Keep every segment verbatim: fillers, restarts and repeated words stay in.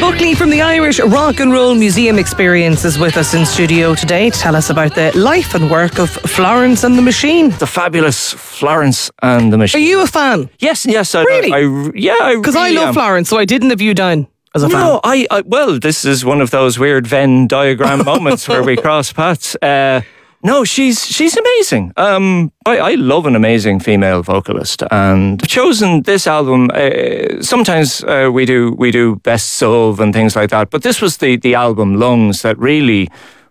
Buckley from the Irish Rock and Roll Museum Experience is with us in studio today to tell us about the life and work of Florence and the Machine. The fabulous Florence and the Machine. Are you a fan? Yes, yes. I, Really? I, I, yeah, Because really I love am. Florence, so I didn't have you down as a fan. No, I, I, well, this is one of those weird Venn diagram moments where we cross paths. Uh, no, she's she's amazing. Um, I, I love an amazing female vocalist, and I've chosen this album. Uh, sometimes uh, we do we do best of and things like that, but this was the the album Lungs that really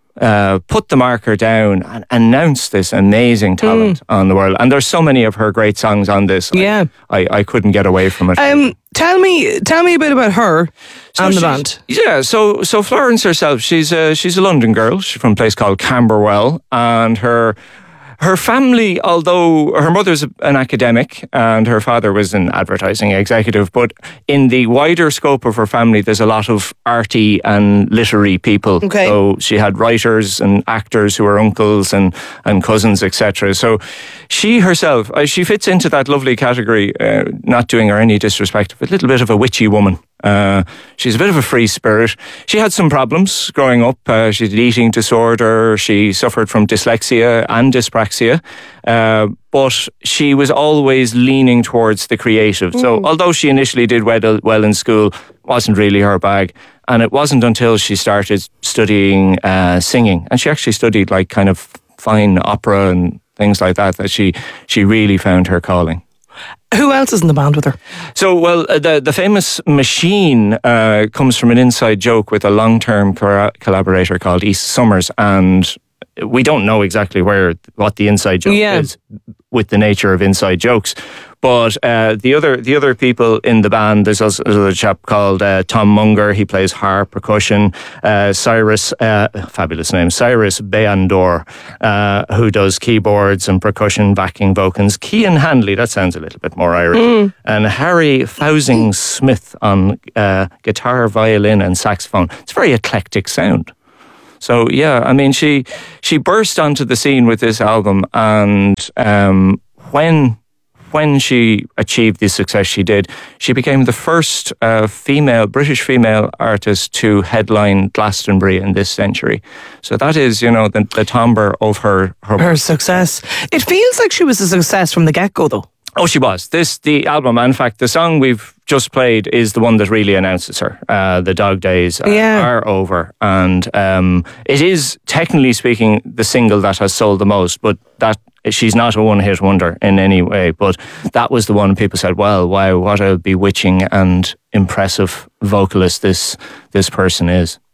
uh, put the marker down and announced this amazing talent mm. on the world. And there's so many of her great songs on this. Yeah, I, I, I couldn't get away from it. Um, tell me, tell me a bit about her so and the band. Yeah, so so Florence herself, she's a she's a London girl. She's from a place called Camberwell, and her. Her family, although her mother's an academic and her father was an advertising executive, but in the wider scope of her family, there's a lot of arty and literary people. Okay. So she had writers and actors who are uncles and, and cousins, et cetera. So she herself, uh, she fits into that lovely category, uh, not doing her any disrespect, but a little bit of a witchy woman. Uh, she's a bit of a free spirit. She had some problems growing up. Uh, she had an eating disorder. She suffered from dyslexia and dyspraxia. Uh, but she was always leaning towards the creative. Mm. So although she initially did well, well in school, wasn't really her bag. And it wasn't until she started studying uh, singing, and she actually studied like kind of fine opera and things like that, that she, she really found her calling. Who else is in the band with her? So, well, uh, the the famous Machine uh, comes from an inside joke with a long-term co- collaborator called East Summers, and we don't know exactly where what the inside joke yeah. is with the nature of inside jokes. But uh, the other the other people in the band, there's also there's a chap called uh, Tom Munger. He plays harp, percussion. Uh, Cyrus, uh, fabulous name, Cyrus Bayandor, uh, who does keyboards and percussion, backing vocals. Cian Handley, that sounds a little bit more Irish. Mm. And Harry Fowsing Smith on uh, guitar, violin, and saxophone. It's a very eclectic sound. So yeah, I mean, she she burst onto the scene with this album, and um, when. When she achieved the success she did, she became the first uh, female, British female artist to headline Glastonbury in this century. So that is, you know, the, the timbre of her, her... Her success. It feels like she was a success from the get-go, though. Oh, she was. This, the album, in fact, the song we've just played is the one that really announces her. Uh, the dog days are, yeah. are over. And um, it is, technically speaking, the single that has sold the most, but that she's not a one-hit wonder in any way. But that was the one people said, well, wow, what a bewitching and impressive vocalist this this person is.